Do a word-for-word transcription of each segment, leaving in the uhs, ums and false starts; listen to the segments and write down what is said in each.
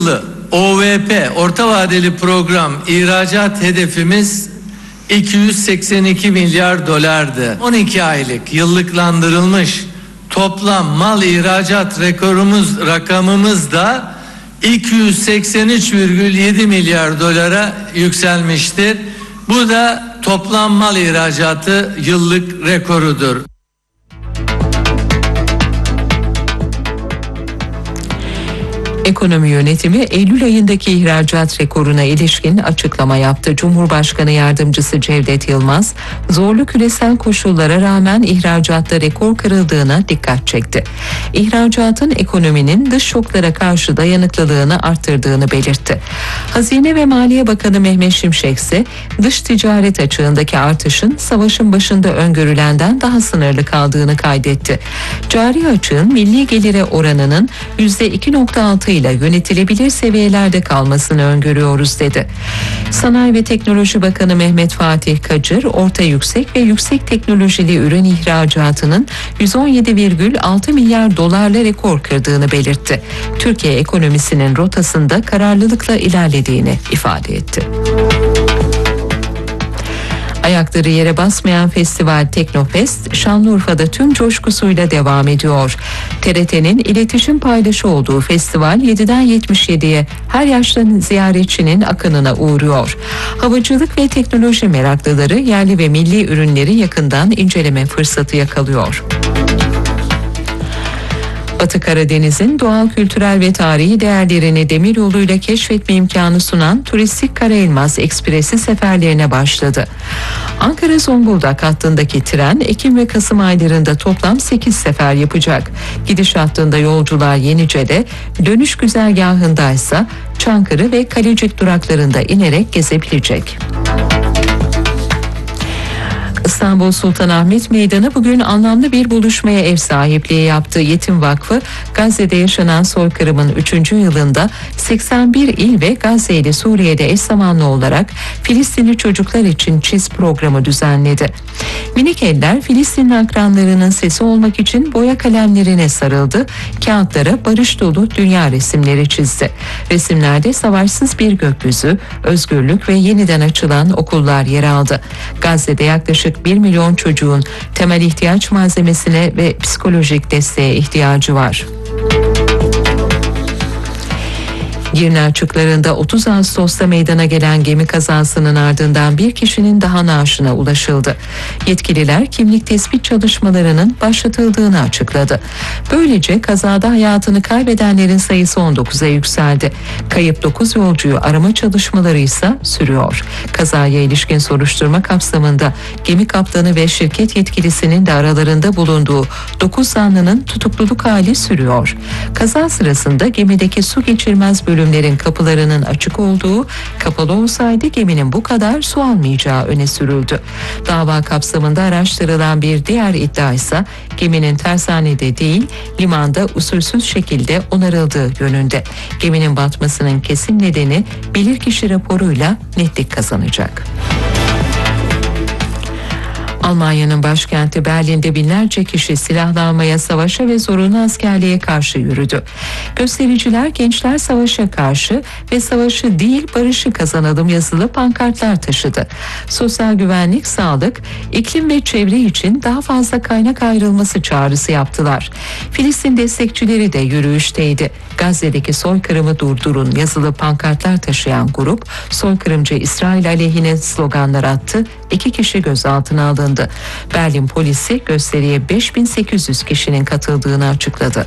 O V P orta vadeli program ihracat hedefimiz iki yüz seksen iki milyar dolardı. on iki aylık yıllıklandırılmış toplam mal ihracat rekorumuz rakamımız da iki yüz seksen üç virgül yedi milyar dolara yükselmiştir. Bu da toplam mal ihracatı yıllık rekorudur. Ekonomi yönetimi Eylül ayındaki ihracat rekoruna ilişkin açıklama yaptı. Cumhurbaşkanı Yardımcısı Cevdet Yılmaz, zorlu küresel koşullara rağmen ihracatta rekor kırıldığına dikkat çekti. İhracatın ekonominin dış şoklara karşı dayanıklılığını arttırdığını belirtti. Hazine ve Maliye Bakanı Mehmet Şimşek ise dış ticaret açığındaki artışın savaşın başında öngörülenden daha sınırlı kaldığını kaydetti. Cari açığın milli gelire oranının yüzde iki virgül altı ile yönetilebilir seviyelerde kalmasını öngörüyoruz dedi. Sanayi ve Teknoloji Bakanı Mehmet Fatih Kacır, orta yüksek ve yüksek teknolojili ürün ihracatının yüz on yedi virgül altı milyar dolarla rekor kırdığını belirtti. Türkiye ekonomisinin rotasında kararlılıkla ilerlediğini ifade etti. Ayakları yere basmayan festival Teknofest, Şanlıurfa'da tüm coşkusuyla devam ediyor. T R T'nin iletişim paydaşı olduğu festival yediden yetmiş yediye her yaştan ziyaretçinin akınına uğruyor. Havacılık ve teknoloji meraklıları yerli ve milli ürünleri yakından inceleme fırsatı yakalıyor. Batı Karadeniz'in doğal, kültürel ve tarihi değerlerini demiryoluyla keşfetme imkanı sunan turistik Karaelmaz Ekspresi seferlerine başladı. Ankara-Zonguldak hattındaki tren Ekim ve Kasım aylarında toplam sekiz sefer yapacak. Gidiş hattında yolcular Yenice'de, dönüş güzergahında ise Çankırı ve Kalecik duraklarında inerek gezebilecek. İstanbul Sultanahmet Meydanı bugün anlamlı bir buluşmaya ev sahipliği yaptı. Yetim Vakfı, Gazze'de yaşanan soykırımın üçüncü yılında seksen bir il ve Gazze ile Suriye'de eş zamanlı olarak Filistinli çocuklar için çiz programı düzenledi. Minik eller Filistinli akranlarının sesi olmak için boya kalemlerine sarıldı. Kağıtlara barış dolu dünya resimleri çizdi. Resimlerde savaşsız bir gökyüzü, özgürlük ve yeniden açılan okullar yer aldı. Gazze'de yaklaşık bir milyon çocuğun temel ihtiyaç malzemesine ve psikolojik desteğe ihtiyacı var. Girne açıklarında otuz Ağustos'ta meydana gelen gemi kazasının ardından bir kişinin daha naaşına ulaşıldı. Yetkililer kimlik tespit çalışmalarının başlatıldığını açıkladı. Böylece kazada hayatını kaybedenlerin sayısı on dokuza yükseldi. Kayıp dokuz yolcuyu arama çalışmaları ise sürüyor. Kazaya ilişkin soruşturma kapsamında gemi kaptanı ve şirket yetkilisinin de aralarında bulunduğu dokuz zanlının tutukluluk hali sürüyor. Kaza sırasında gemideki su geçirmez bölüm bölümlerin kapılarının açık olduğu, kapalı olsaydı geminin bu kadar su almayacağı öne sürüldü. Dava kapsamında araştırılan bir diğer iddia ise geminin tersanede değil, limanda usulsüz şekilde onarıldığı yönünde. Geminin batmasının kesin nedeni bilirkişi raporuyla netlik kazanacak. Almanya'nın başkenti Berlin'de binlerce kişi silahlanmaya, savaşa ve zorunlu askerliğe karşı yürüdü. Göstericiler gençler savaşa karşı ve savaşı değil barışı kazanalım yazılı pankartlar taşıdı. Sosyal güvenlik, sağlık, iklim ve çevre için daha fazla kaynak ayrılması çağrısı yaptılar. Filistin destekçileri de yürüyüşteydi. Gazze'deki soykırımı durdurun yazılı pankartlar taşıyan grup soykırımcı İsrail aleyhine sloganlar attı. İki kişi gözaltına alındı. Berlin polisi gösteriye beş bin sekiz yüz kişinin katıldığını açıkladı.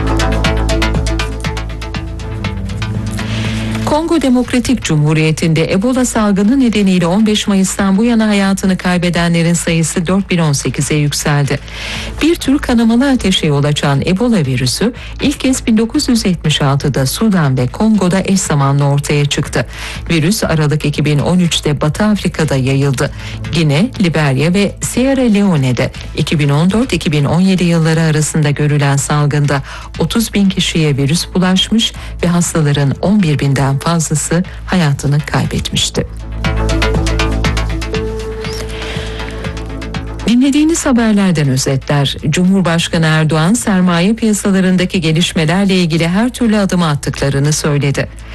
Kongo Demokratik Cumhuriyeti'nde Ebola salgını nedeniyle on beş Mayıs'tan bu yana hayatını kaybedenlerin sayısı dört bin on sekize yükseldi. Bir tür kanamalı ateşe yol açan Ebola virüsü ilk kez bin dokuz yüz yetmiş altıda Sudan ve Kongo'da eş zamanlı ortaya çıktı. Virüs Aralık iki bin on üçte Batı Afrika'da yayıldı. Gine, Liberya ve Sierra Leone'de iki bin on dört iki bin on yedi yılları arasında görülen salgında otuz bin kişiye virüs bulaşmış ve hastaların on bir binden fazlası hayatını kaybetmişti. Dinlediğiniz haberlerden özetler. Cumhurbaşkanı Erdoğan sermaye piyasalarındaki gelişmelerle ilgili her türlü adımı attıklarını söyledi.